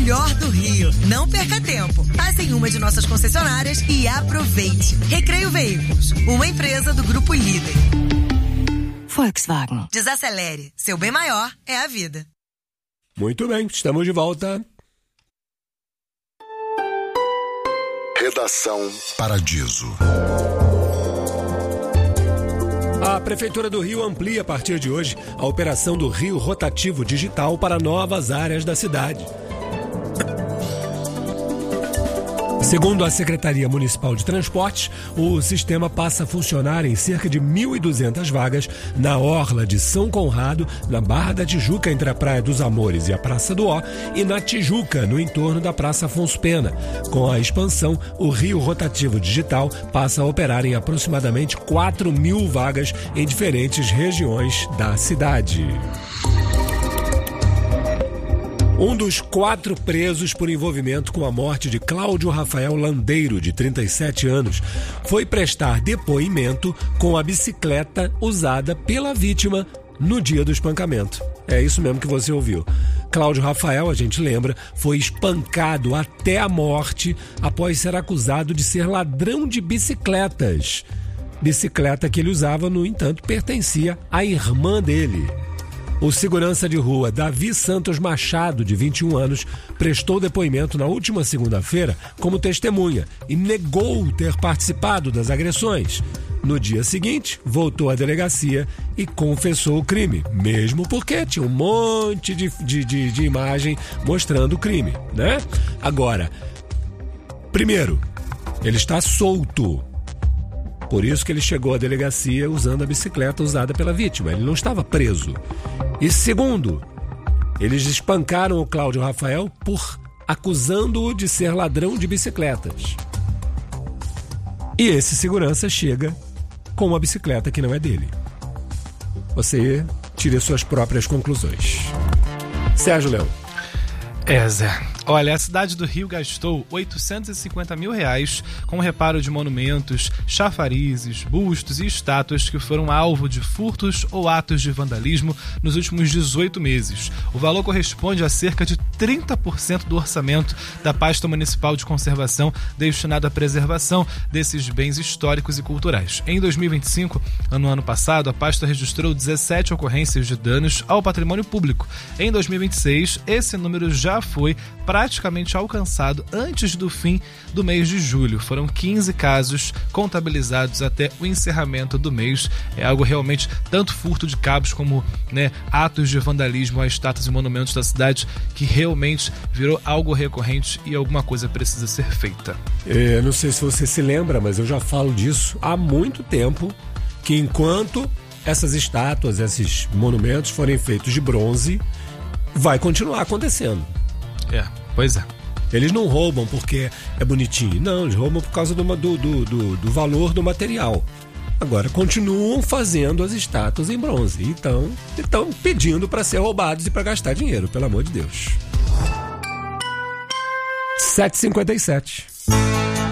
melhor do Rio. Não perca tempo. Passe em uma de nossas concessionárias e aproveite. Recreio Veículos, uma empresa do Grupo Líder. Volkswagen. Desacelere. Seu bem maior é a vida. Muito bem, estamos de volta. Redação Paradiso. A Prefeitura do Rio amplia a partir de hoje a operação do Rio Rotativo Digital para novas áreas da cidade. Segundo a Secretaria Municipal de Transportes, o sistema passa a funcionar em cerca de 1.200 vagas na Orla de São Conrado, na Barra da Tijuca, entre a Praia dos Amores e a Praça do Ó, e na Tijuca, no entorno da Praça Afonso Pena. Com a expansão, o Rio Rotativo Digital passa a operar em aproximadamente 4.000 vagas em diferentes regiões da cidade. Um dos 4 presos por envolvimento com a morte de Cláudio Rafael Landeiro, de 37 anos, foi prestar depoimento com a bicicleta usada pela vítima no dia do espancamento. É isso mesmo que você ouviu. Cláudio Rafael, a gente lembra, foi espancado até a morte após ser acusado de ser ladrão de bicicletas. Bicicleta que ele usava, no entanto, pertencia à irmã dele. O segurança de rua Davi Santos Machado, de 21 anos, prestou depoimento na última segunda-feira como testemunha e negou ter participado das agressões. No dia seguinte, voltou à delegacia e confessou o crime, mesmo porque tinha um monte de imagem mostrando o crime, né? Agora, primeiro, ele está solto. Por isso que ele chegou à delegacia usando a bicicleta usada pela vítima. Ele não estava preso. E segundo, eles espancaram o Cláudio Rafael por acusando-o de ser ladrão de bicicletas. E esse segurança chega com uma bicicleta que não é dele. Você tire suas próprias conclusões. Sérgio Leão. Zé. Olha, a cidade do Rio gastou R$850 mil com reparo de monumentos, chafarizes, bustos e estátuas que foram alvo de furtos ou atos de vandalismo nos últimos 18 meses. O valor corresponde a cerca de 30% do orçamento da pasta municipal de conservação destinado à preservação desses bens históricos e culturais. Em 2025, no ano passado, a pasta registrou 17 ocorrências de danos ao patrimônio público. Em 2026, esse número já foi praticamente alcançado antes do fim do mês de julho. Foram 15 casos contabilizados até o encerramento do mês. É algo realmente, tanto furto de cabos como atos de vandalismo a estátuas e monumentos da cidade, que realmente virou algo recorrente e alguma coisa precisa ser feita. Não sei se você se lembra, mas eu já falo disso há muito tempo, que enquanto essas estátuas, esses monumentos forem feitos de bronze, vai continuar acontecendo. Pois é. Eles não roubam porque é bonitinho. Não, eles roubam por causa do valor do material. Agora, continuam fazendo as estátuas em bronze. Então, estão pedindo para ser roubados e para gastar dinheiro, pelo amor de Deus. 7h57.